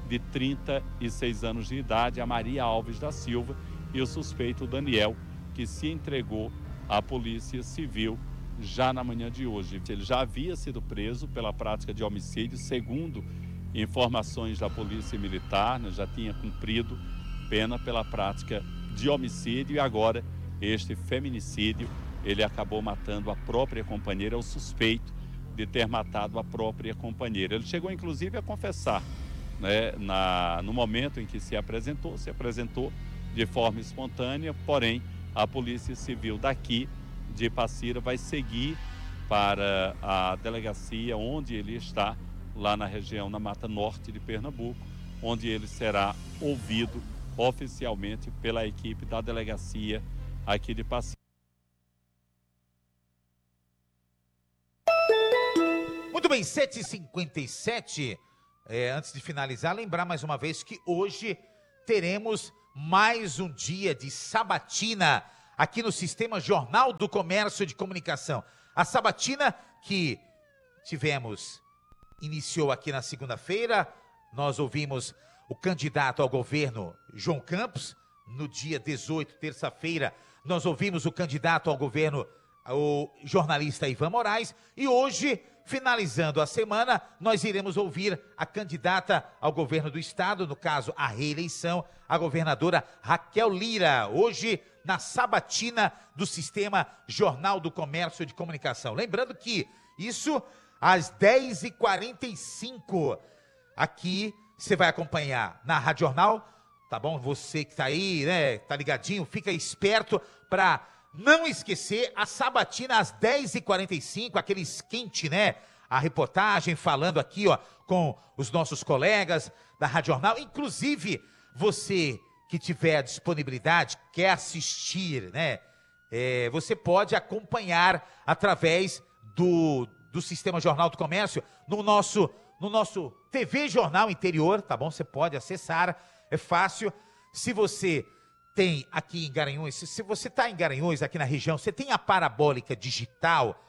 de 36 anos de idade, a Maria Alves da Silva, e o suspeito Daniel, que se entregou à Polícia Civil já na manhã de hoje. Ele já havia sido preso pela prática de homicídio, segundo informações da Polícia Militar, né, já tinha cumprido pena pela prática de homicídio e agora este feminicídio. Ele acabou matando a própria companheira, o suspeito de ter matado a própria companheira. Ele chegou inclusive a confessar, né, no momento em que se apresentou de forma espontânea, porém a Polícia Civil daqui de Passira vai seguir para a delegacia onde ele está, lá na região, na Mata Norte de Pernambuco, onde ele será ouvido oficialmente pela equipe da delegacia aqui de Passira. Muito bem, 7h57. Antes de finalizar, lembrar mais uma vez que hoje teremos mais um dia de sabatina aqui no Sistema Jornal do Comércio de Comunicação. A sabatina que iniciou aqui na segunda-feira. Nós ouvimos o candidato ao governo João Campos. No dia 18, terça-feira, nós ouvimos o candidato ao governo, o jornalista Ivan Moraes. E hoje, finalizando a semana, nós iremos ouvir a candidata ao governo do estado, no caso, a reeleição, a governadora Raquel Lira, hoje na sabatina do Sistema Jornal do Comércio de Comunicação. Lembrando que isso às 10h45, aqui você vai acompanhar na Rádio Jornal, tá bom? Você que tá aí, né, tá ligadinho, fica esperto para não esquecer a sabatina às 10h45, aquele esquente, né? A reportagem falando aqui, ó, com os nossos colegas da Rádio Jornal. Inclusive, você que tiver disponibilidade, quer assistir, né? Você pode acompanhar através do Sistema Jornal do Comércio no nosso TV Jornal Interior, tá bom? Você pode acessar, é fácil. Se você tem aqui em Garanhuns, se você está em Garanhuns, aqui na região, você tem a parabólica digital,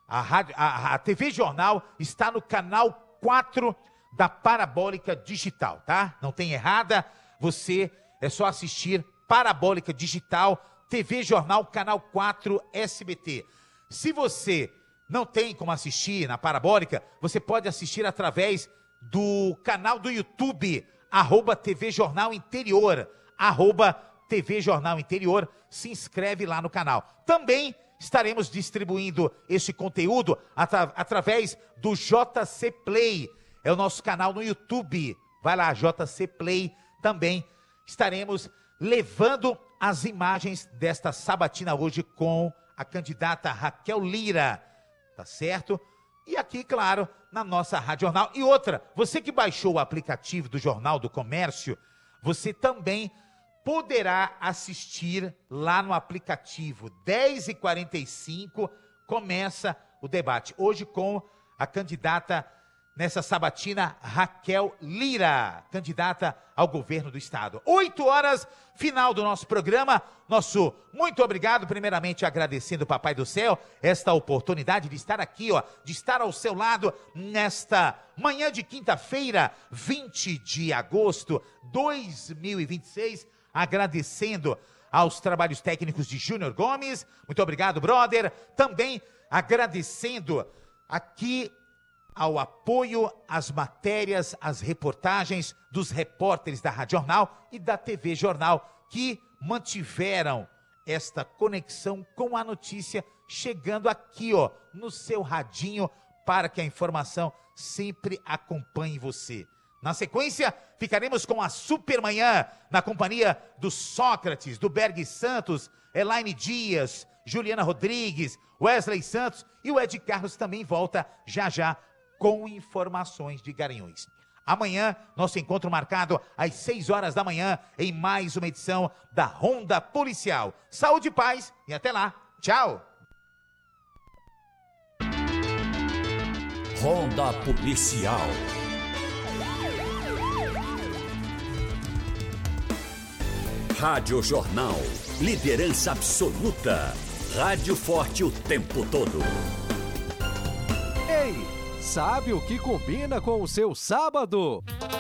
a TV Jornal está no canal 4 da parabólica digital, tá? Não tem errada, você é só assistir parabólica digital, TV Jornal, canal 4 SBT. Se você não tem como assistir na parabólica, você pode assistir através do canal do YouTube, @TV Jornal Interior, @TV Jornal Interior, se inscreve lá no canal. Também estaremos distribuindo este conteúdo através do JC Play, é o nosso canal no YouTube. Vai lá, JC Play, também estaremos levando as imagens desta sabatina hoje com a candidata Raquel Lira, tá certo? E aqui, claro, na nossa Rádio Jornal. E outra, você que baixou o aplicativo do Jornal do Comércio, você também poderá assistir lá no aplicativo. 10h45 começa o debate. Hoje com a candidata nessa sabatina, Raquel Lira, candidata ao governo do estado. 8h, final do nosso programa. Nosso muito obrigado, primeiramente agradecendo o Papai do Céu esta oportunidade de estar aqui, ó, de estar ao seu lado nesta manhã de quinta-feira, 20 de agosto de 2026, agradecendo aos trabalhos técnicos de Júnior Gomes. Muito obrigado, brother. Também agradecendo aqui ao apoio às matérias, às reportagens dos repórteres da Rádio Jornal e da TV Jornal, que mantiveram esta conexão com a notícia, chegando aqui, ó, no seu radinho, para que a informação sempre acompanhe você. Na sequência, ficaremos com a Supermanhã, na companhia do Sócrates, do Berg Santos, Elaine Dias, Juliana Rodrigues, Wesley Santos, e o Ed Carlos também volta já já com informações de Garanhuns. Amanhã, nosso encontro marcado às 6h da manhã, em mais uma edição da Ronda Policial. Saúde e paz, e até lá. Tchau. Ronda Policial. Rádio Jornal, liderança absoluta. Rádio forte o tempo todo. Ei, sabe o que combina com o seu sábado?